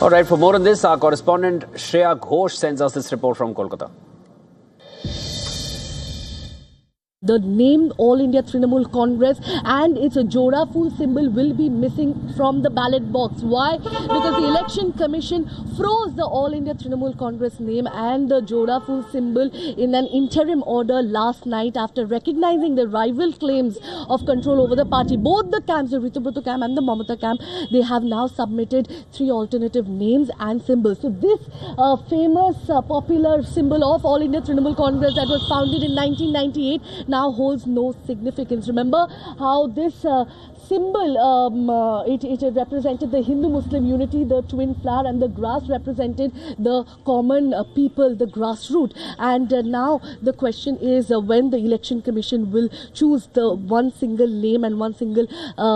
All right, for more on this, our correspondent Shreya Ghosh sends us this report from Kolkata. The name All India Trinamool Congress and its Jora Phool symbol will be missing from the ballot box. Why? Because the Election Commission froze the All India Trinamool Congress name and the Jora Phool symbol in an interim order last night after recognizing the rival claims of control over the party. Both the camps, the Ritubrutu camp and the Mamata camp, they have now submitted 3 alternative names and symbols. So this famous popular symbol of All India Trinamool Congress that was founded in 1998 now holds no significance. Remember how this symbol, it represented the Hindu-Muslim unity, the twin flower, and the grass represented the common people, the grassroots. And now the question is when the Election Commission will choose the one single name and one single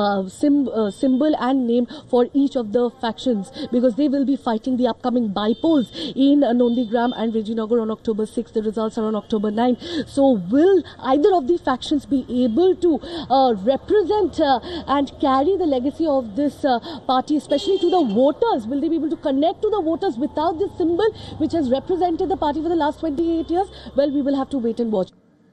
symbol and name for each of the factions, because they will be fighting the upcoming by-polls in Nondigram and Rajinagar on October 6th. The results are on October 9th. So will either of the factions be able to represent and carry the legacy of this party, especially to the voters? Will they be able to connect to the voters without this symbol which has represented the party for the last 28 years? Well, we will have to wait and watch.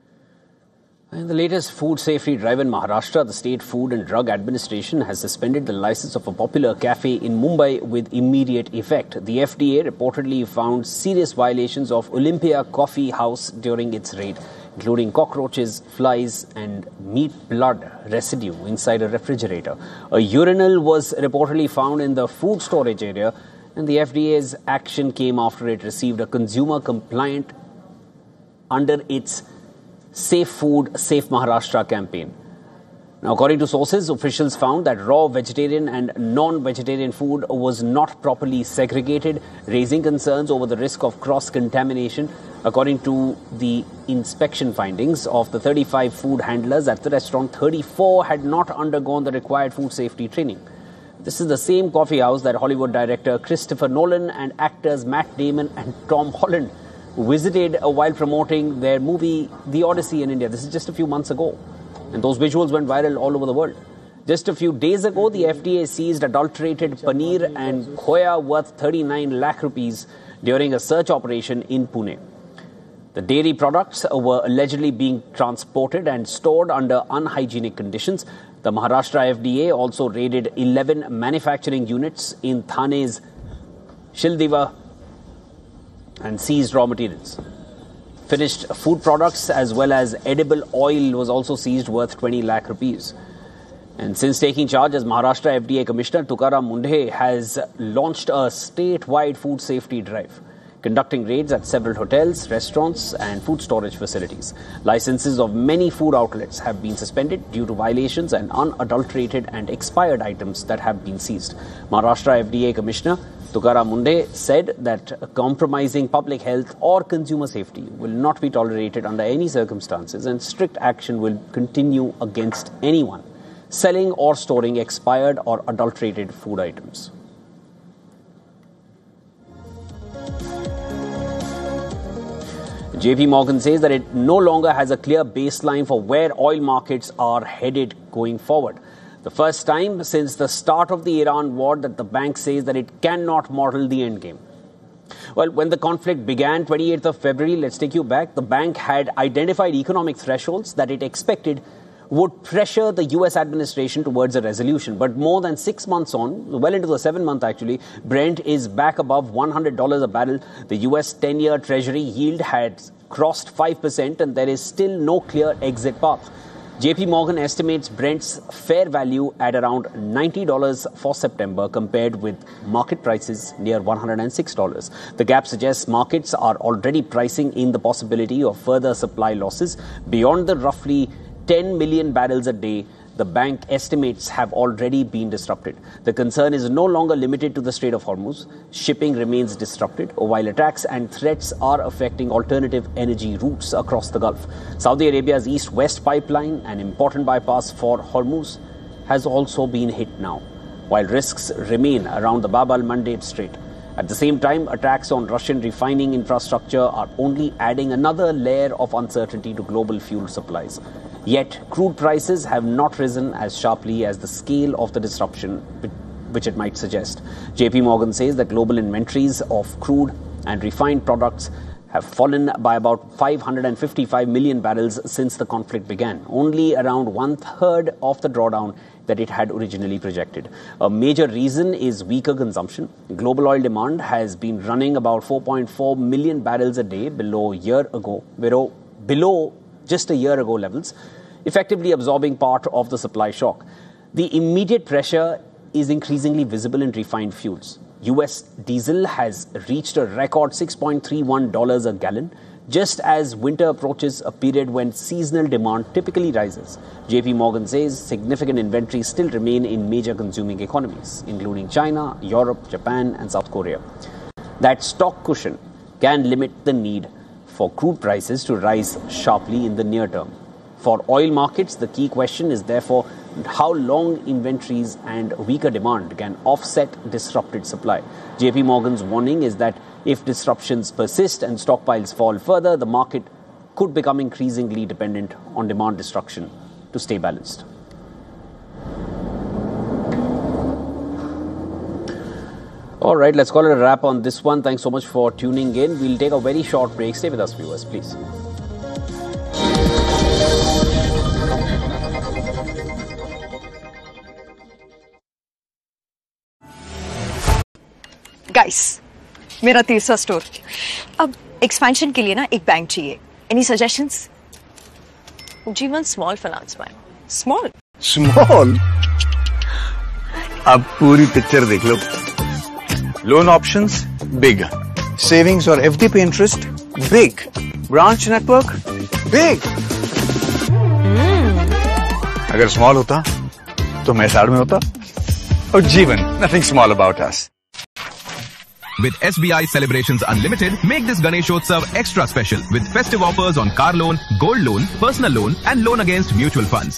In the latest food safety drive in Maharashtra, the State Food and Drug Administration has suspended the license of a popular cafe in Mumbai with immediate effect. The FDA reportedly found serious violations of Olympia Coffee House during its raid, including cockroaches, flies and meat blood residue inside a refrigerator. A urinal was reportedly found in the food storage area, and the FDA's action came after it received a consumer complaint under its Safe Food, Safe Maharashtra campaign. Now, according to sources, officials found that raw vegetarian and non-vegetarian food was not properly segregated, raising concerns over the risk of cross-contamination. According to the inspection findings of the 35 food handlers at the restaurant, 34 had not undergone the required food safety training. This is the same coffee house that Hollywood director Christopher Nolan and actors Matt Damon and Tom Holland visited while promoting their movie The Odyssey in India. This is just a few months ago, and those visuals went viral all over the world. Just a few days ago, the FDA seized adulterated paneer and khoya worth 39 lakh rupees during a search operation in Pune. The dairy products were allegedly being transported and stored under unhygienic conditions. The Maharashtra FDA also raided 11 manufacturing units in Thane's Shildiva and seized raw materials. Finished food products as well as edible oil was also seized, worth 20 lakh rupees. And since taking charge as Maharashtra FDA Commissioner, Tukaram Mundhe has launched a statewide food safety drive, conducting raids at several hotels, restaurants and food storage facilities. Licenses of many food outlets have been suspended due to violations and unadulterated and expired items that have been seized. Maharashtra FDA Commissioner Tukaram Mundhe said that compromising public health or consumer safety will not be tolerated under any circumstances, and strict action will continue against anyone selling or storing expired or adulterated food items. JP Morgan says that it no longer has a clear baseline for where oil markets are headed going forward. The first time since the start of the Iran war that the bank says that it cannot model the endgame. Well, when the conflict began, 28th of February, let's take you back, the bank had identified economic thresholds that it expected would pressure the US administration towards a resolution. But more than 6 months on, well into the 7th month actually, Brent is back above $100 a barrel. The US 10-year Treasury yield had crossed 5% and there is still no clear exit path. JP Morgan estimates Brent's fair value at around $90 for September, compared with market prices near $106. The gap suggests markets are already pricing in the possibility of further supply losses beyond the roughly 10 million barrels a day the bank estimates have already been disrupted. The concern is no longer limited to the Strait of Hormuz. Shipping remains disrupted, while attacks and threats are affecting alternative energy routes across the Gulf. Saudi Arabia's East-West pipeline, an important bypass for Hormuz, has also been hit now, while risks remain around the Bab al-Mandeb Strait. At the same time, attacks on Russian refining infrastructure are only adding another layer of uncertainty to global fuel supplies. Yet, crude prices have not risen as sharply as the scale of the disruption which it might suggest. JP Morgan says that global inventories of crude and refined products have fallen by about 555 million barrels since the conflict began, only around 1/3 of the drawdown that it had originally projected. A major reason is weaker consumption. Global oil demand has been running about 4.4 million barrels a day below just a year ago levels, effectively absorbing part of the supply shock. The immediate pressure is increasingly visible in refined fuels. US diesel has reached a record $6.31 a gallon, just as winter approaches a period when seasonal demand typically rises. JP Morgan says significant inventories still remain in major consuming economies, including China, Europe, Japan, and South Korea. That stock cushion can limit the need for crude prices to rise sharply in the near term. For oil markets, the key question is therefore how long inventories and weaker demand can offset disrupted supply. JP Morgan's warning is that if disruptions persist and stockpiles fall further, the market could become increasingly dependent on demand destruction to stay balanced. All right, let's call it a wrap on this one. Thanks so much for tuning in. We'll take a very short break. Stay with us, viewers, please. Guys, मेरा तीसरा store. अब expansion के लिए ना एक bank चाहिए। Any suggestions? जीवन small finance bank. Small? अब पूरी पिक्चर देख लो। लोन ऑप्शंस बिग, सेविंग्स और एफडी पे interest big, branch network big. अगर स्मॉल होता तो मैं साइड में होता। और जीवन, nothing small about us. With SBI Celebrations Unlimited, make this Ganeshotsav extra special with festive offers on car loan, gold loan, personal loan and loan against mutual funds.